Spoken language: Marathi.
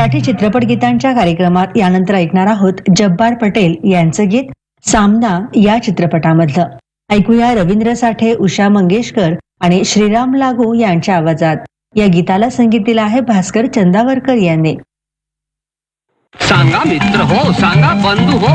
मराठी चित्रपट गीतांच्या कार्यक्रमात यानंतर ऐकणार आहोत जब्बार पटेल यांचं गीत सामना या चित्रपटामधलं. ऐकूया रवींद्र साठे, उषा मंगेशकर आणि श्रीराम लागू यांच्या आवाजात. या गीताला संगीत दिलं आहे भास्कर चंदावरकर यांनी. सांगा मित्र हो, सांगा बंधू हो,